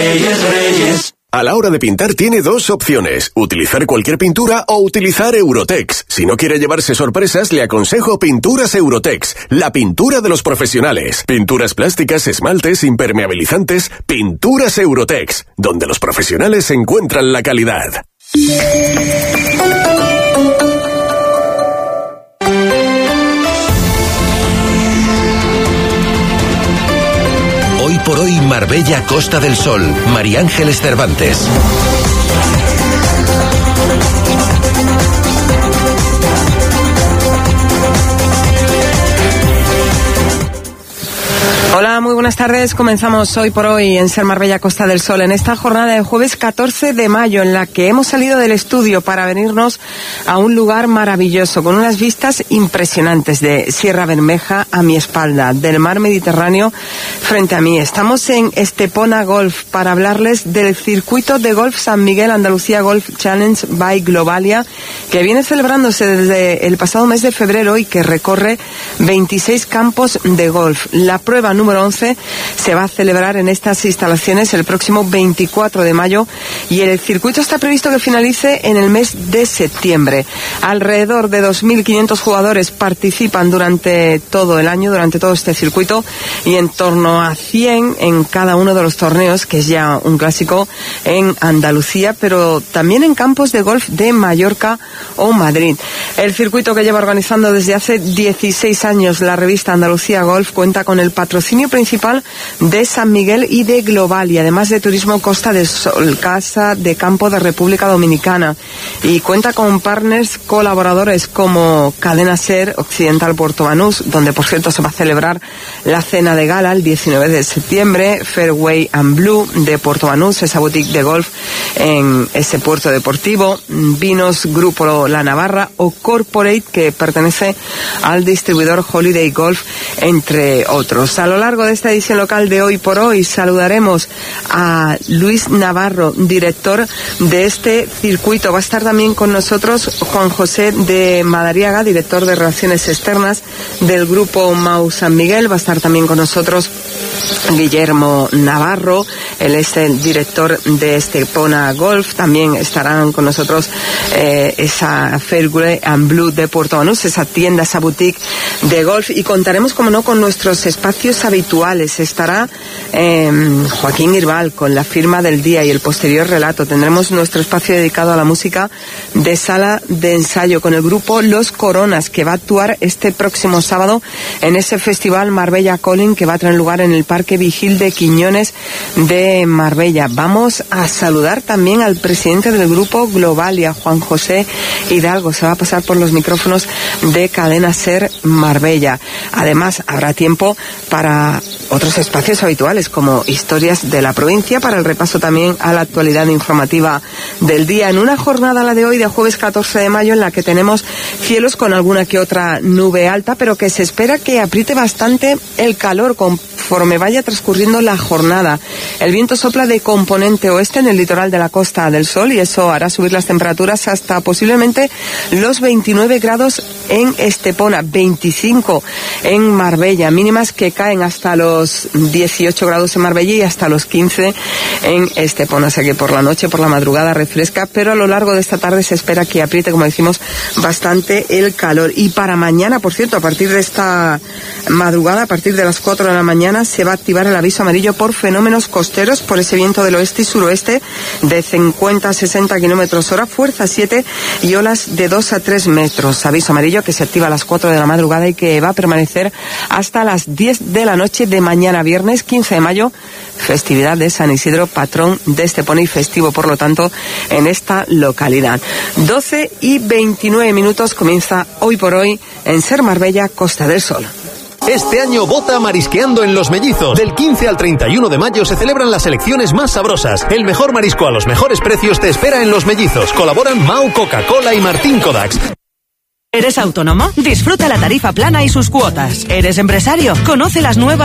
Reyes. A la hora de pintar tiene dos opciones, utilizar cualquier pintura o utilizar Eurotex. Si no quiere llevarse sorpresas, le aconsejo Pinturas Eurotex, la pintura de los profesionales. Pinturas plásticas, esmaltes, impermeabilizantes, Pinturas Eurotex, donde los profesionales encuentran la calidad. Hoy por hoy, Marbella, Costa del Sol. María Ángeles Cervantes. Hola, muy buenas tardes. Comenzamos Hoy por Hoy en Ser Marbella, Costa del Sol, en esta jornada de jueves 14 de mayo, en la que hemos salido del estudio para venirnos a un lugar maravilloso, con unas vistas impresionantes de Sierra Bermeja a mi espalda, del mar Mediterráneo frente a mí. Estamos en Estepona Golf para hablarles del circuito de golf San Miguel Andalucía Golf Challenge by Globalia, que viene celebrándose desde el pasado mes de febrero y que recorre 26 campos de golf. La prueba número 11 se va a celebrar en estas instalaciones el próximo 24 de mayo y el circuito está previsto que finalice en el mes de septiembre. Alrededor de 2.500 jugadores participan durante todo el año, durante todo este circuito, y en torno a 100 en cada uno de los torneos, que es ya un clásico en Andalucía, pero también en campos de golf de Mallorca o Madrid. El circuito, que lleva organizando desde hace 16 años la revista Andalucía Golf, cuenta con el patrocinio principal de San Miguel y de Globalia, además de Turismo Costa del Sol, Casa de Campo de República Dominicana, y cuenta con partners colaboradores como Cadena Ser, Occidental Puerto Banús, donde por cierto se va a celebrar la cena de gala el 19 de septiembre, Fairway and Blue de Puerto Banús, esa boutique de golf en ese puerto deportivo, Vinos Grupo La Navarra o Corporate, que pertenece al distribuidor Holiday Golf, entre otros. A lo largo de esta edición local de Hoy por Hoy saludaremos a Luis Navarro, director de este circuito. Va a estar también con nosotros Juan José de Madariaga, director de Relaciones Externas del Grupo Mau San Miguel. Va a estar también con nosotros Guillermo Navarro, él es el director de Estepona Golf. También estarán con nosotros esa Fairway and Blue de Puerto Banús, esa tienda, esa boutique de golf, y contaremos, como no, con nuestros espacios habituales. Estará Joaquín Irbal con la firma del día y el posterior relato. Tendremos nuestro espacio dedicado a la música de sala de ensayo con el grupo Los Coronas, que va a actuar este próximo sábado en ese festival Marbella Calling, que va a tener lugar en el Parque Vigil de Quiñones de Marbella. Vamos a saludar también al presidente del grupo Globalia, Juan José Hidalgo. Se va a pasar por los micrófonos de Cadena Ser Marbella. Además, habrá tiempo para otros espacios habituales, como Historias de la Provincia, para el repaso también a la actualidad informativa del día, en una jornada, la de hoy, de jueves 14 de mayo, en la que tenemos cielos con alguna que otra nube alta, pero que se espera que apriete bastante el calor conforme vaya transcurriendo la jornada. El viento sopla de componente oeste en el litoral de la Costa del Sol, y eso hará subir las temperaturas hasta posiblemente los 29 grados en Estepona, 25 en Marbella, mínimas que caen hasta los 18 grados en Marbella y hasta los 15 en Estepona. O sea que por la noche, por la madrugada refresca, pero a lo largo de esta tarde se espera que apriete, como decimos, bastante el calor. Y para mañana, por cierto, a partir de esta madrugada, a partir de las 4 de la mañana, se va a activar el aviso amarillo por fenómenos costeros, por ese viento del oeste y suroeste de 50 a 60 kilómetros hora, fuerza 7 y olas de 2 a 3 metros. Aviso amarillo que se activa a las 4 de la madrugada y que va a permanecer hasta las 10 de la noche de mañana, viernes 15 de mayo, festividad de San Isidro, patrón de Estepona y festivo, por lo tanto, en esta localidad. 12:29 comienza Hoy por Hoy en Ser Marbella, Costa del Sol. Este año vota marisqueando en Los Mellizos. Del 15 al 31 de mayo se celebran las selecciones más sabrosas. El mejor marisco a los mejores precios te espera en Los Mellizos. Colaboran Mau, Coca-Cola y Martín Kodaks. ¿Eres autónomo? Disfruta la tarifa plana y sus cuotas. ¿Eres empresario? Conoce las nuevas